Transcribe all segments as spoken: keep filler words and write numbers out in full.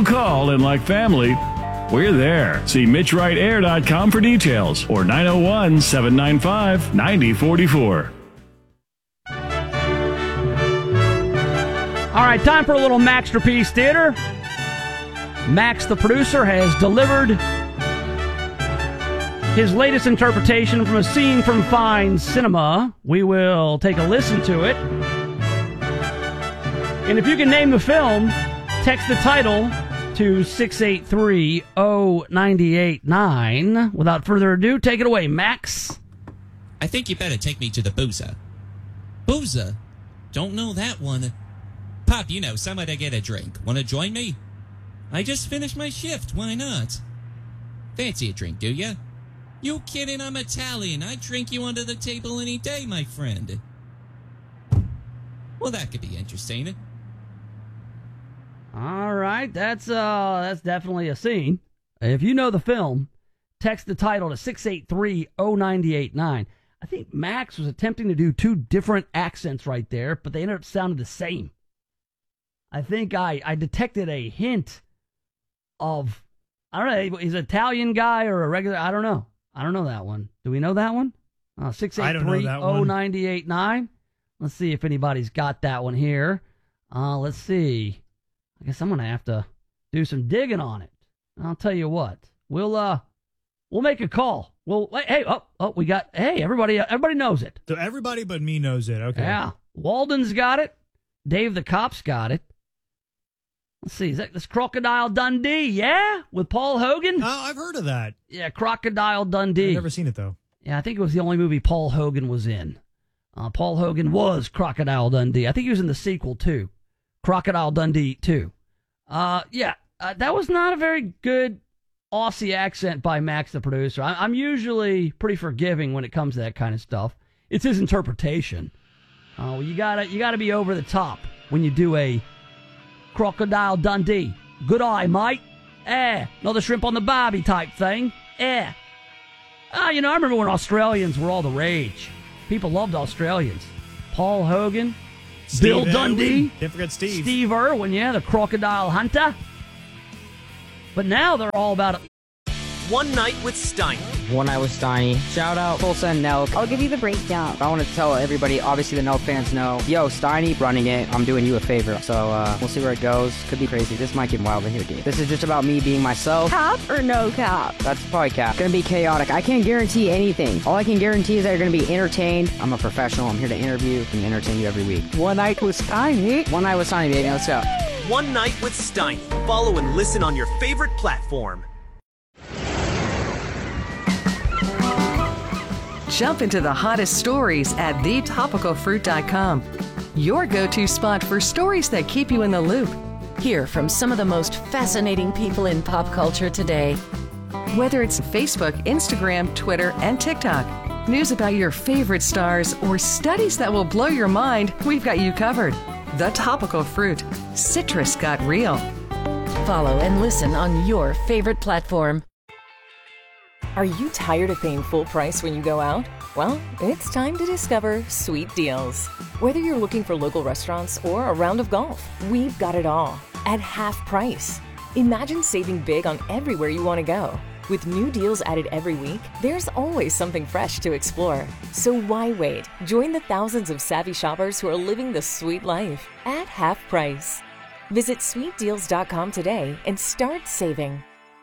call and like family, we're there. See Mitch Wright Air dot com for details or nine oh one, seven nine five, nine oh four four. All right, time for a little Maxterpiece Theater. Max, the producer, has delivered his latest interpretation from a scene from Fine Cinema. We will take a listen to it. And if you can name the film, text the title to six eight three oh nine eight nine. Without further ado, take it away, Max. I think you better take me to the Boozer. Boozer? Don't know that one. Pop, you know, somewhere to get a drink. Want to join me? I just finished my shift. Why not? Fancy a drink, do ya? You kidding? I'm Italian. I'd drink you under the table any day, my friend. Well, that could be interesting. All right, that's uh, that's definitely a scene. If you know the film, text the title to six eight three oh nine eight nine. I think Max was attempting to do two different accents right there, but they ended up sounding the same. I think I, I detected a hint of, I don't know, he's an Italian guy or a regular, I don't know. I don't know that one. Do we know that one? Uh, six eight three oh nine eight nine. Let's see if anybody's got that one here. Uh, let's see. I guess I'm going to have to do some digging on it. I'll tell you what. We'll uh, we'll make a call. We'll, hey, oh, oh, we got, hey, everybody, everybody knows it. So everybody but me knows it, okay. Yeah. Walden's got it. Dave the Cop's got it. Let's see, is that this Crocodile Dundee, yeah? With Paul Hogan? Oh, I've heard of that. Yeah, Crocodile Dundee. I've never seen it, though. Yeah, I think it was the only movie Paul Hogan was in. Uh, Paul Hogan was Crocodile Dundee. I think he was in the sequel, too. Crocodile Dundee two. Uh, yeah, uh, that was not a very good Aussie accent by Max, the producer. I- I'm usually pretty forgiving when it comes to that kind of stuff. It's his interpretation. Uh, well, you gotta, you gotta be over the top when you do a Crocodile Dundee. Good eye, mate. Eh, another shrimp on the barbie type thing. Eh. Ah, you know, I remember when Australians were all the rage. People loved Australians. Paul Hogan, Steve Bill Dundee. Irwin. Can't forget Steve. Steve Irwin, yeah, the crocodile hunter. But now they're all about One Night with Steiny. One Night with Steiny. Shout out Tulsa and Nelk. I'll give you the breakdown. I want to tell everybody, obviously the Nelk fans know, yo, Steiny running it, I'm doing you a favor. So uh, we'll see where it goes. Could be crazy. This might get wild in here, dude. This is just about me being myself. Cap or no cap? That's probably cap. Gonna be chaotic. I can't guarantee anything. All I can guarantee is that you're gonna be entertained. I'm a professional. I'm here to interview and entertain you every week. One Night with Steiny. One Night with Steiny, baby. Let's go. One Night with Steiny. Follow and listen on your favorite platform. Jump into the hottest stories at the topical fruit dot com. Your go-to spot for stories that keep you in the loop. Hear from some of the most fascinating people in pop culture today. Whether it's Facebook, Instagram, Twitter, and TikTok, news about your favorite stars, or studies that will blow your mind, we've got you covered. The Topical Fruit. Citrus got real. Follow and listen on your favorite platform. Are you tired of paying full price when you go out? Well, it's time to discover Sweet Deals. Whether you're looking for local restaurants or a round of golf, we've got it all at half price. Imagine saving big on everywhere you want to go. With new deals added every week, there's always something fresh to explore. So why wait? Join the thousands of savvy shoppers who are living the sweet life at half price. Visit sweet deals dot com today and start saving.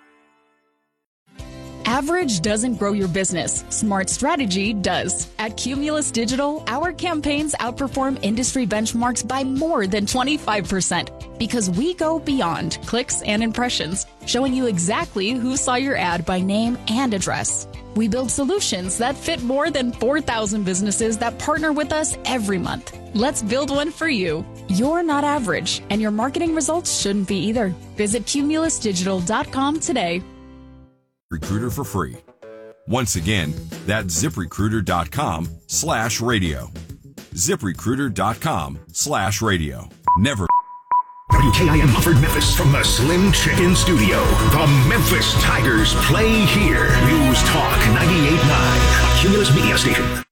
Average doesn't grow your business. Smart strategy does. At Cumulus Digital, our campaigns outperform industry benchmarks by more than twenty-five percent because we go beyond clicks and impressions, showing you exactly who saw your ad by name and address. We build solutions that fit more than four thousand businesses that partner with us every month. Let's build one for you. You're not average, and your marketing results shouldn't be either. Visit cumulus digital dot com today. Recruiter for free. Once again, that's ZipRecruiter.com slash radio. ZipRecruiter.com slash radio. Never. W K I M Hufford Memphis from the Slim Chicken Studio. The Memphis Tigers play here. News Talk ninety-eight point nine, a Cumulus Media Station.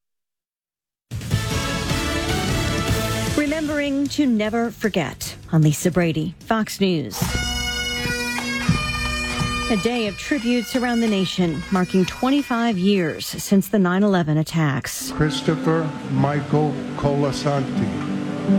Remembering to never forget on Lisa Brady, Fox News. A day of tributes around the nation, marking twenty-five years since the nine eleven attacks. Christopher Michael Colasanti.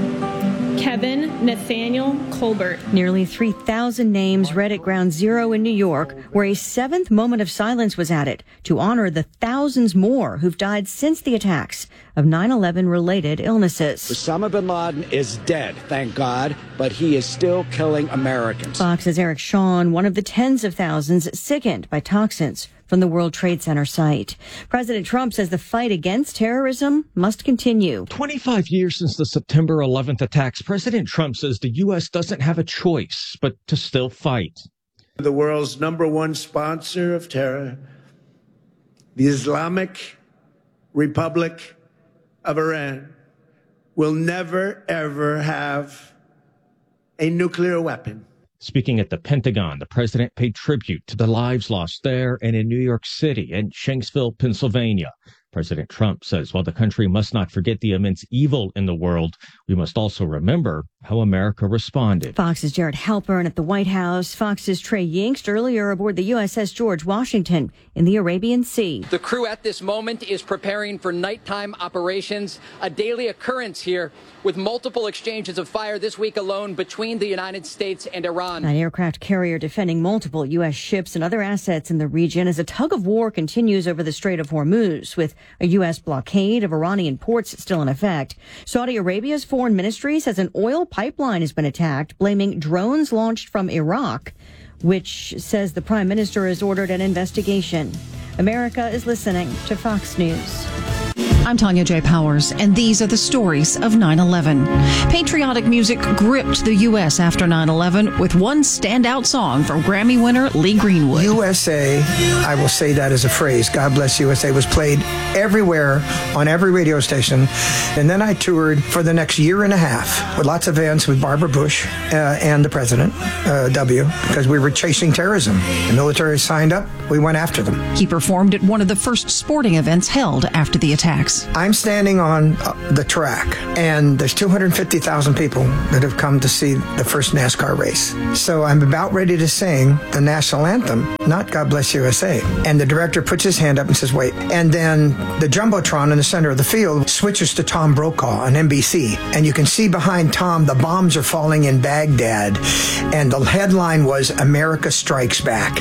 Kevin Nathaniel Colbert. Nearly three thousand names read at Ground Zero in New York, where a seventh moment of silence was added to honor the thousands more who've died since the attacks of nine eleven related illnesses. Osama bin Laden is dead, thank God, but he is still killing Americans. Fox's Eric Shawn, one of the tens of thousands sickened by toxins from the World Trade Center site. President Trump says the fight against terrorism must continue. twenty-five years since the September eleventh attacks, President Trump says the U S doesn't have a choice but to still fight. The world's number one sponsor of terror, the Islamic Republic of Iran, will never, ever have a nuclear weapon. Speaking at the Pentagon, the president paid tribute to the lives lost there and in New York City and Shanksville, Pennsylvania. President Trump says while the country must not forget the immense evil in the world, we must also remember how America responded. Fox's Jared Halpern at the White House. Fox's Trey Yingst earlier aboard the U S S George Washington in the Arabian Sea. The crew at this moment is preparing for nighttime operations, a daily occurrence here with multiple exchanges of fire this week alone between the United States and Iran. An aircraft carrier defending multiple U S ships and other assets in the region as a tug of war continues over the Strait of Hormuz, with a U S blockade of Iranian ports still in effect. Saudi Arabia's foreign ministry says an oil pipeline has been attacked, blaming drones launched from Iraq, which says the prime minister has ordered an investigation. America is listening to Fox News. I'm Tanya J. Powers, and these are the stories of nine eleven. Patriotic music gripped the U S after nine eleven with one standout song from Grammy winner Lee Greenwood. U S A, I will say that as a phrase, God Bless U S A, was played everywhere on every radio station. And then I toured for the next year and a half with lots of events with Barbara Bush uh, and the president, uh, W, because we were chasing terrorism. The military signed up, we went after them. He performed at one of the first sporting events held after the attacks. I'm standing on uh, the track, and there's two hundred fifty thousand people that have come to see the first NASCAR race. So I'm about ready to sing the national anthem, not God Bless U S A. And the director puts his hand up and says, wait. And then the Jumbotron in the center of the field switches to Tom Brokaw on N B C. And you can see behind Tom, the bombs are falling in Baghdad. And the headline was, America Strikes Back.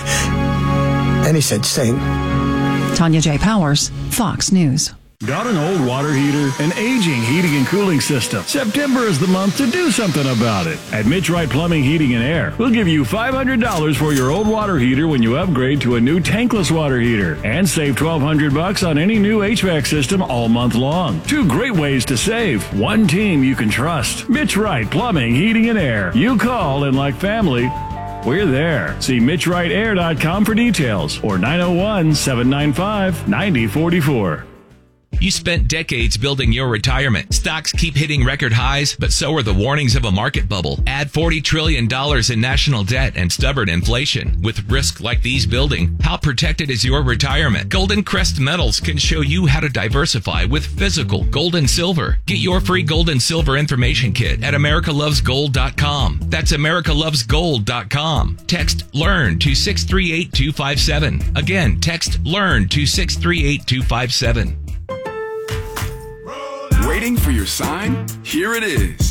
And he said, sing. Tanya J. Powers, Fox News. Got an old water heater? An aging heating and cooling system? September is the month to do something about it. At Mitch Wright Plumbing, Heating and Air, we'll give you five hundred dollars for your old water heater when you upgrade to a new tankless water heater. And save twelve hundred bucks on any new H V A C system all month long. Two great ways to save. One team you can trust. Mitch Wright Plumbing, Heating and Air. You call and like family, we're there. See Mitch Wright Air dot com for details or nine oh one, seven nine five, nine oh four four. You spent decades building your retirement. Stocks keep hitting record highs, but so are the warnings of a market bubble. Add forty trillion dollars in national debt and stubborn inflation. With risk like these building, how protected is your retirement? Golden Crest Metals can show you how to diversify with physical gold and silver. Get your free gold and silver information kit at america loves gold dot com. That's america loves gold dot com. Text LEARN to six three eight two five seven. Again, text LEARN to six three eight two five seven. Waiting for your sign? Here it is.